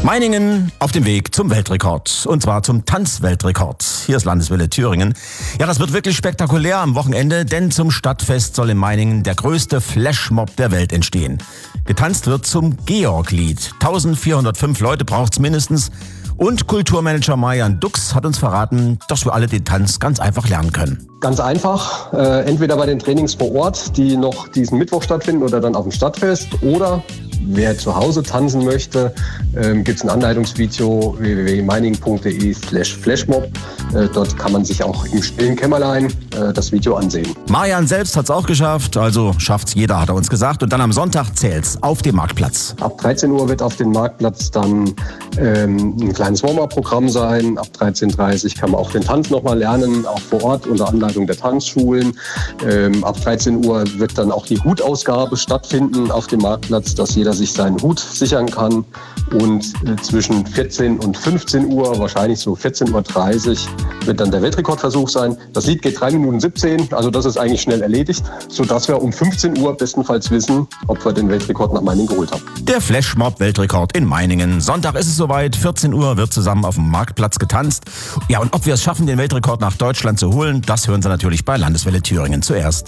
Meiningen auf dem Weg zum Weltrekord. Und zwar zum Tanzweltrekord. Hier ist Landeswelle Thüringen. Ja, das wird wirklich spektakulär am Wochenende, denn zum Stadtfest soll in Meiningen der größte Flashmob der Welt entstehen. Getanzt wird zum Georg-Lied. 1405 Leute braucht's mindestens. Und Kulturmanager Marian Dux hat uns verraten, dass wir alle den Tanz ganz einfach lernen können. Ganz einfach, entweder bei den Trainings vor Ort, die noch diesen Mittwoch stattfinden oder dann auf dem Stadtfest, oder wer zu Hause tanzen möchte, gibt es ein Anleitungsvideo www.meiningen.de/flashmob. Dort kann man sich auch im stillen Kämmerlein das Video ansehen. Marian selbst hat's auch geschafft, also schafft's jeder, hat er uns gesagt. Und dann am Sonntag zählt's auf dem Marktplatz. Ab 13 Uhr wird auf dem Marktplatz dann ein kleines Warm-up-Programm sein. Ab 13:30 Uhr kann man auch den Tanz nochmal lernen, auch vor Ort unter Anleitung der Tanzschulen. Ab 13 Uhr wird dann auch die Hutausgabe stattfinden auf dem Marktplatz, dass jeder sich seinen Hut sichern kann. Und zwischen 14 und 15 Uhr, wahrscheinlich so 14:30 Uhr, wird dann der Weltrekordversuch sein. Das Lied geht 3 Minuten 17, also das ist eigentlich schnell erledigt, sodass wir um 15 Uhr bestenfalls wissen, ob wir den Weltrekord nach Meiningen geholt haben. Der Flashmob-Weltrekord in Meiningen. Sonntag ist es soweit, 14 Uhr wird zusammen auf dem Marktplatz getanzt. Ja, und ob wir es schaffen, den Weltrekord nach Deutschland zu holen, das hören Sie natürlich bei Landeswelle Thüringen zuerst.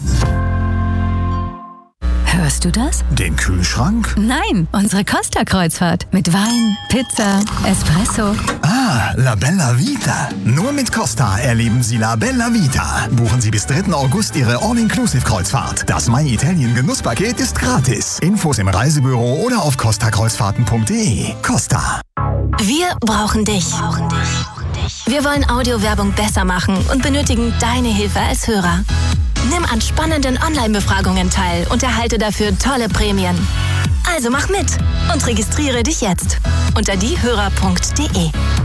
Hörst du das? Den Kühlschrank? Nein, unsere Costa-Kreuzfahrt. Mit Wein, Pizza, Espresso. Ah, La Bella Vita. Nur mit Costa erleben Sie La Bella Vita. Buchen Sie bis 3. August Ihre All-Inclusive-Kreuzfahrt. Das My Italien Genusspaket ist gratis. Infos im Reisebüro oder auf costakreuzfahrten.de. Costa. Wir brauchen dich. Wir wollen Audiowerbung besser machen und benötigen deine Hilfe als Hörer. Nimm an spannenden Online-Befragungen teil und erhalte dafür tolle Prämien. Also mach mit und registriere dich jetzt unter diehörer.de.